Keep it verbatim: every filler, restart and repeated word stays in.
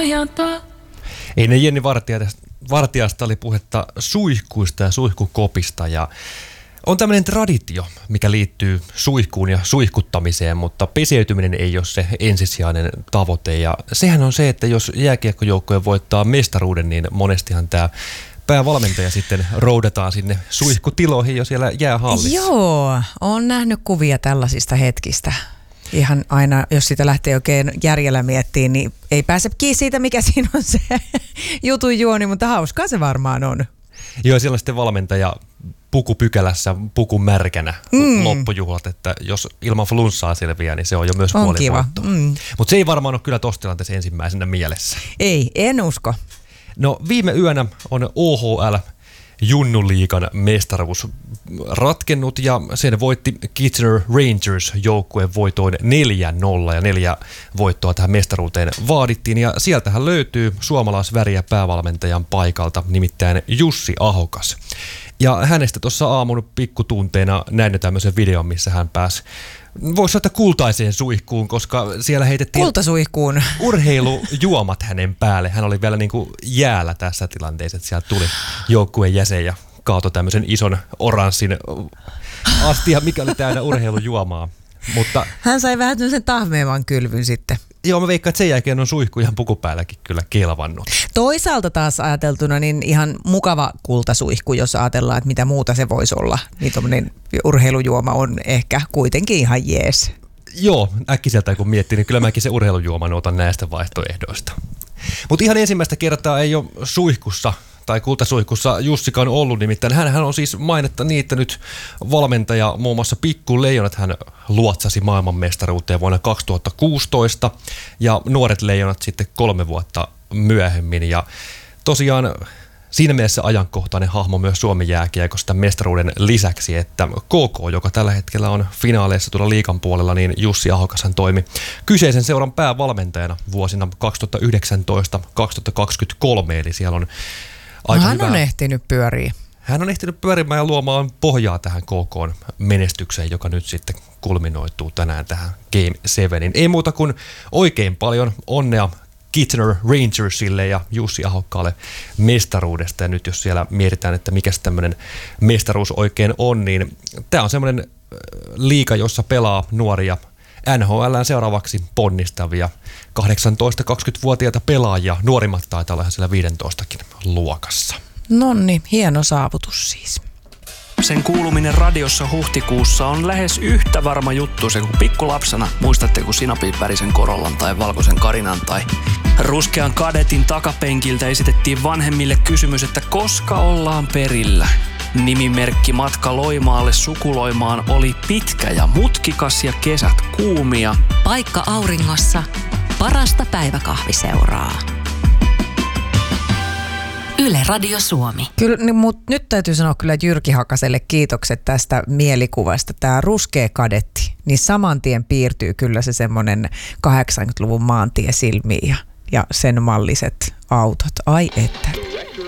pohjalta. Ennen Jenni Vartijasta, Vartijasta oli puhetta suihkuista ja suihkukopista ja on tämmöinen traditio, mikä liittyy suihkuun ja suihkuttamiseen, mutta peseytyminen ei ole se ensisijainen tavoite. Ja sehän on se, että jos jääkiekkojoukkue voittaa mestaruuden, niin monestihan tämä päävalmentaja sitten roudataan sinne suihkutiloihin jo siellä jäähallissa. Joo, olen nähnyt kuvia tällaisista hetkistä. Ihan aina, jos sitä lähtee oikein järjellä miettimään, niin ei pääse kiinni siitä, mikä siinä on se jutun juoni, mutta hauskaa se varmaan on. Joo, siellä on sitten valmentaja puku pykälässä, puku märkänä mm. loppujuhlat, että jos ilman flunssaa selviää, niin se on jo myös puolivoitto. Mm. Mutta se ei varmaan ole kyllä tuossa tilanteessa ensimmäisenä mielessä. Ei, en usko. No viime yönä on O H L Junnuliigan mestaruus ratkennut ja sen voitti Kitchener Rangers joukkueen voitoin neljä nolla ja neljä voittoa tähän mestaruuteen vaadittiin ja sieltähän löytyy suomalaisväriä päävalmentajan paikalta, nimittäin Jussi Ahokas. Ja hänestä tuossa aamun pikkutunteina näin tämmöisen videon, missä hän pääsi, voisi sanoa, kultaiseen suihkuun, koska siellä heitettiin kultasuihkuun urheilujuomat hänen päälle. Hän oli vielä niin kuin jäällä tässä tilanteessa, että sieltä tuli joukkueen jäsen ja kaatoi tämmöisen ison oranssin astia, mikä oli täynnä urheilujuomaa. Mutta hän sai vähän sen tahmeevan kylvyn sitten. Joo, mä veikkaan, että sen jälkeen on suihku ihan pukupäälläkin kyllä kelvannut. Toisaalta taas ajateltuna niin ihan mukava kultasuihku, jos ajatellaan, että mitä muuta se voisi olla. Niin tommoinen urheilujuoma on ehkä kuitenkin ihan jees. Joo, äkkiseltä kun miettii, niin kyllä mäkin se urheilujuoman otan näistä vaihtoehdoista. Mutta ihan ensimmäistä kertaa ei ole suihkussa tai kultasuihkussa Jussikaan ollut, nimittäin hän on siis mainetta niittänyt valmentaja muun muassa Pikku Leijonat. Hän luotsasi maailmanmestaruuteen vuonna kaksituhattakuusitoista ja Nuoret Leijonat sitten kolme vuotta myöhemmin. Ja tosiaan siinä mielessä ajankohtainen hahmo myös Suomen jääkiekosta mestaruuden lisäksi, että K K, joka tällä hetkellä on finaaleissa tuolla liigan puolella, niin Jussi Ahokashan toimi kyseisen seuran päävalmentajana vuosina kaksituhattayhdeksäntoista kaksituhattakaksikymmentäkolme, eli siellä on aika no, hän hyvä. on ehtinyt pyöriä. Hän on ehtinyt pyörimään ja luomaan pohjaa tähän K K:n menestykseen, joka nyt sitten kulminoituu tänään tähän Game sevenin. Ei muuta kuin oikein paljon onnea Kitchener Rangersille ja Jussi Ahokkaalle mestaruudesta. Ja nyt jos siellä mietitään, että mikä tämmöinen mestaruus oikein on, niin tämä on semmoinen liiga, jossa pelaa nuoria N H L:ään seuraavaksi ponnistavia kahdeksantoista-kaksikymmentävuotiaita pelaajia. Nuorimmat taitaa olla siellä viisitoistakin luokassa. Nonni, hieno saavutus siis. Sen kuuluminen radiossa huhtikuussa on lähes yhtä varma juttu se kuin pikkulapsena. Muistatte, kun sinapin värisen Corollan tai valkoisen Karinan tai ruskean Kadetin takapenkiltä esitettiin vanhemmille kysymys, että koska ollaan perillä. Nimimerkki matka Loimaalle sukuloimaan oli pitkä ja mutkikas ja kesät kuumia. Paikka auringossa, parasta päiväkahviseuraa. Yle Radio Suomi. Kyllä, niin, mutta nyt täytyy sanoa kyllä Jyrki Hakaselle kiitokset tästä mielikuvasta. Tämä ruskea Kadetti, niin saman tien piirtyy kyllä se semmoinen kahdeksankymmentäluvun maantie silmiin ja, ja sen malliset autot. Ai että.